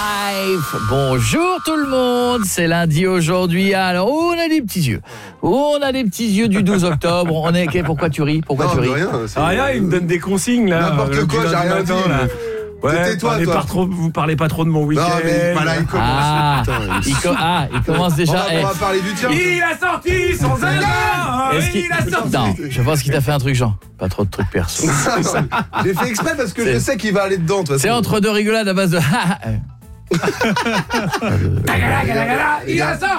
Life. Bonjour tout le monde, c'est lundi aujourd'hui. Alors, on a des petits yeux. On a des petits yeux du 12 octobre. On est pourquoi tu ris? Pourquoi tu ris? Rien, il me donne des consignes là. N'importe quoi, j'ai rien dit. Là. Ouais, toi, vous parlez pas trop de mon week-end. Non mais voilà, il commence. Il commence déjà. On va parler du tien. Il a sorti son Zelda. Il a sorti. Non, je pense qu'il t'a fait un truc genre. Pas trop de trucs perso. J'ai fait exprès parce que je sais qu'il va aller dedans de toute façon. C'est entre deux rigolades à base de. Il a sorti